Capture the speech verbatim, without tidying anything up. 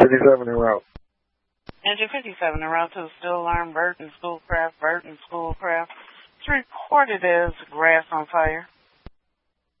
fifty-seven en route. Engine fifty-seven en route to the still alarm, Burton Schoolcraft, Burton Schoolcraft. It's reported as grass on fire.